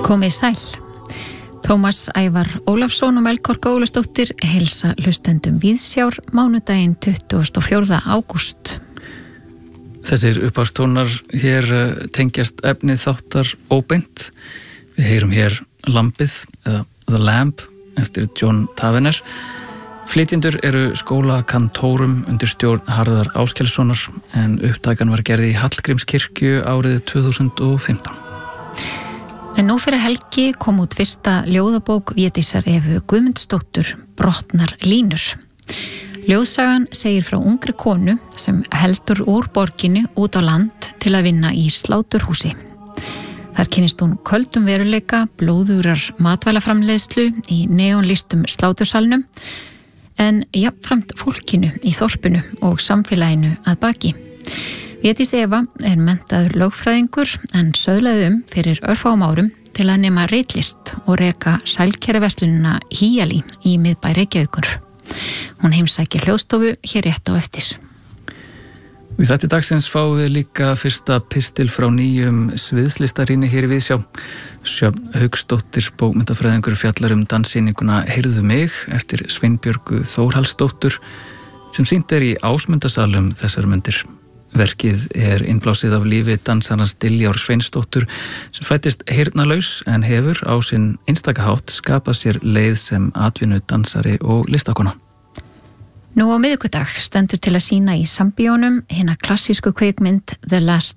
Komið sæl. Tómas Ævar Ólafsson og Melkorka Ólafsdóttir heilsa hlustendum Víðsjár mánudaginn 24. ágúst. Þessir uppástónar hér tengjast efnið þáttar óbeint. Við heyrum hér Lambið eða The Lamb eftir John Tavener. Flytjendur eru skólakantórum undir stjórn Harðar Áskelssonar en upptakan var gerð í Hallgrímskirkju árið 2015. En nú fyrir helgi kom út fyrsta ljóðabók Védísar Evu Guðmundsdóttur, Brotnar línur. Ljóðsagan segir frá ungri konu sem heldur úr borginni út á land til að vinna í sláturhúsi. Þar kynnist hún köldum veruleika, blóðugrar matvælaframleiðslu í neonlýstum slátursalnum, en jafnframt fólkinu í þorpinu og samfélaginu að baki. Védís Eva er menntaður lögfræðingur en söðlaði fyrir örfáum árum til að nema ritlist og reka sælkerraverslunina Híjalí í miðbæ Reykjavíkur. Hún heimsækir hljóðstofu hér rétt á eftir. Við þetta dagsins fáum við líka fyrsta pistil frá nýjum sviðslistarýni hér í Víðsjá. Sjöfn Hauksdóttir, bókmyndafræðingur, fjallar danssýninguna Heyrðu mig eftir Sveinbjörgu Þórhallsdóttur sem sýnt í Ásmundasalum þessar mundir. Verkið er innblásið af lífi dansarans Diljár Sveinsdóttur sem fættist heyrnarlaus en hefur á sinn einstaka hátt skapað sér leið sem atvinnu dansari og listakona. Nú á miðvikudag stendur til að sýna í Sambíónum hina klassísku kvikmynd The Last